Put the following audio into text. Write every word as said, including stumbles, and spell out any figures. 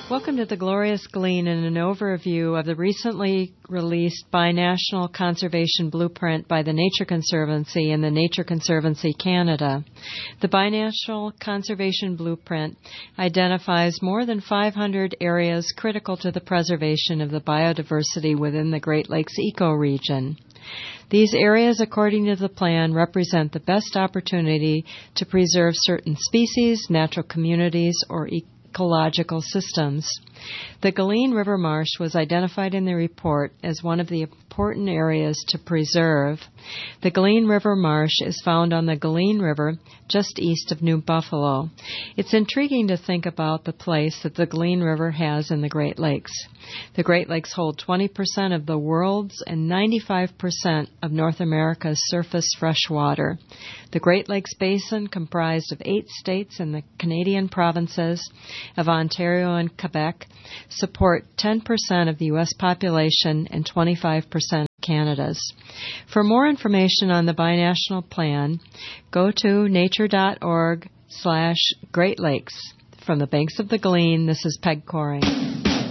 Welcome to the Glorious Glean and an overview of the recently released Binational Conservation Blueprint by the Nature Conservancy and the Nature Conservancy Canada. The Binational Conservation Blueprint identifies more than five hundred areas critical to the preservation of the biodiversity within the Great Lakes ecoregion. These areas, according to the plan, represent the best opportunity to preserve certain species, natural communities, or ecological systems. The Galene River Marsh was identified in the report as one of the important areas to preserve. The Galene River Marsh is found on the Galene River just east of New Buffalo. It's intriguing to think about the place that the Galene River has in the Great Lakes. The Great Lakes hold twenty percent of the world's and ninety-five percent of North America's surface freshwater. The Great Lakes Basin, comprised of eight states and the Canadian provinces of Ontario and Quebec, support ten percent of the U S population and twenty-five percent of Canada's. For more information on the binational plan, go to nature.org slash Great Lakes. From the banks of the Galene, this is Peg Coring.